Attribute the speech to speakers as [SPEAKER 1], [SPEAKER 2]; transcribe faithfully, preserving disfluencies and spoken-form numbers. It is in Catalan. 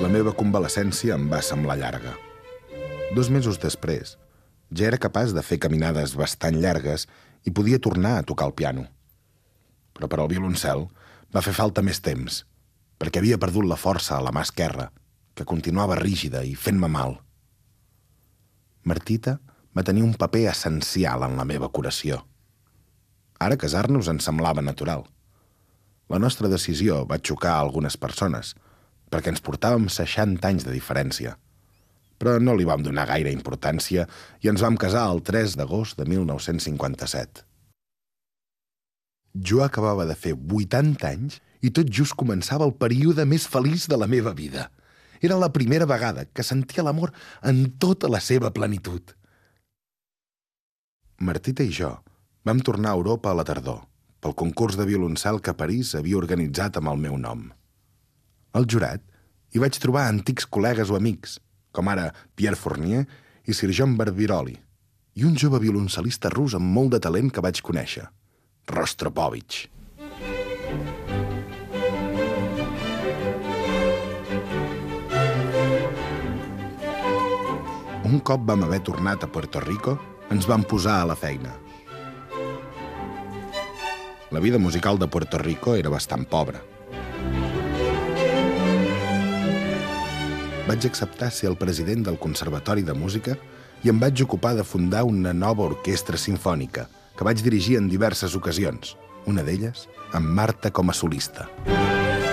[SPEAKER 1] La meva convalescència em va semblar llarga. Dos mesos després, ja era capaç de fer caminades bastant llargues i podia tornar a tocar el piano. Però per al violoncel va fer falta més temps, perquè havia perdut la força a la mà esquerra, que continuava rígida i fent-me mal. Martita va tenir un paper essencial en la meva curació. Ara casar-nos ens semblava natural. La nostra decisió va xocar a algunes persones, perquè ens portàvem seixanta anys de diferència. Però no li vam donar gaire importància i ens vam casar el tres d'agost de mil nou-cents cinquanta-set. Jo acabava de fer vuitanta anys i tot just començava el període més feliç de la meva vida. Era la primera vegada que sentia l'amor en tota la seva plenitud. Martita i jo vam tornar a Europa a la tardor, pel concurs de violoncel que París havia organitzat amb el meu nom. Al jurat hi vaig trobar antics col·legues o amics, com ara Pierre Fournier i Sir John Barbirolli, i un jove violoncelista rus amb molt de talent que vaig conèixer, Rostropovich. Un cop vam haver tornat a Puerto Rico, ens vam posar a la feina. La vida musical de Puerto Rico era bastant pobra. Vaig acceptar ser el president del Conservatori de Música i em vaig ocupar de fundar una nova orquestra simfònica que vaig dirigir en diverses ocasions, una d'elles amb Marta com a solista.